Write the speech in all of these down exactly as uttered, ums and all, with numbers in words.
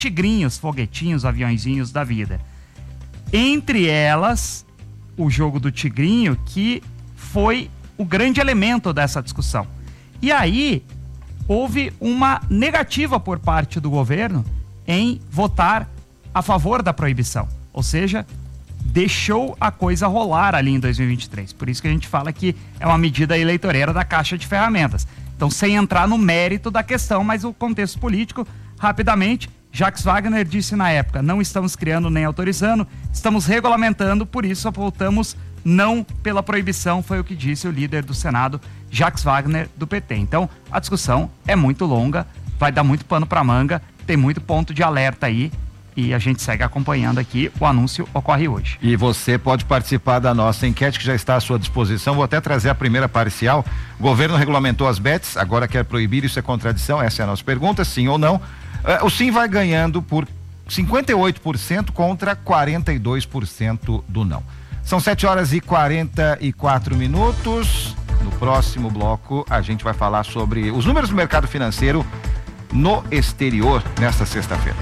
tigrinhos, foguetinhos, aviãozinhos da vida. Entre elas, o jogo do tigrinho, que foi o grande elemento dessa discussão. E aí, houve uma negativa por parte do governo em votar a favor da proibição. Ou seja, deixou a coisa rolar ali em dois mil e vinte e três. Por isso que a gente fala que é uma medida eleitoreira da Caixa de Ferramentas. Então, sem entrar no mérito da questão, mas o contexto político, rapidamente, Jacques Wagner disse na época: não estamos criando nem autorizando, estamos regulamentando, por isso votamos não pela proibição, foi o que disse o líder do Senado, Jacques Wagner, do P T. Então, a discussão é muito longa, vai dar muito pano para manga, tem muito ponto de alerta aí, e a gente segue acompanhando aqui. O anúncio ocorre hoje. E você pode participar da nossa enquete, que já está à sua disposição. Vou até trazer a primeira parcial. O governo regulamentou as bets, agora quer proibir, isso é contradição? Essa é a nossa pergunta, sim ou não? Uh, o sim vai ganhando por cinquenta e oito por cento contra quarenta e dois por cento do não. São sete horas e quarenta e quatro minutos. No próximo bloco a gente vai falar sobre os números do mercado financeiro no exterior nesta sexta-feira.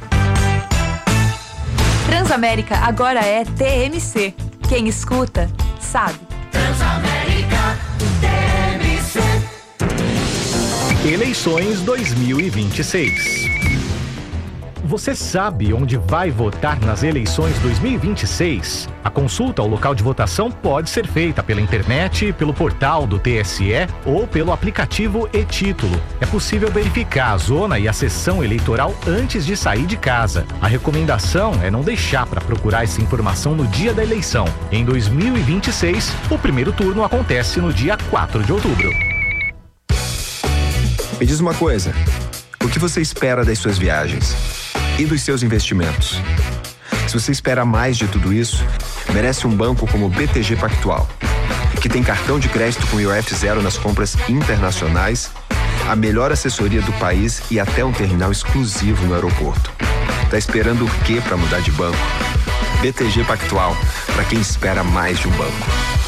Transamérica agora é T M C. Quem escuta, sabe. Transamérica T M C. Eleições dois mil e vinte e seis. Você sabe onde vai votar nas eleições dois mil e vinte e seis? A consulta ao local de votação pode ser feita pela internet, pelo portal do T S E ou pelo aplicativo e-Título. É possível verificar a zona e a sessão eleitoral antes de sair de casa. A recomendação é não deixar para procurar essa informação no dia da eleição. Em dois mil e vinte e seis, o primeiro turno acontece no dia quatro de outubro. Me diz uma coisa, o que você espera das suas viagens? E dos seus investimentos? Se você espera mais de tudo isso, merece um banco como o B T G Pactual, que tem cartão de crédito com I O F zero nas compras internacionais, a melhor assessoria do país e até um terminal exclusivo no aeroporto. Tá esperando o quê para mudar de banco? B T G Pactual, para quem espera mais de um banco.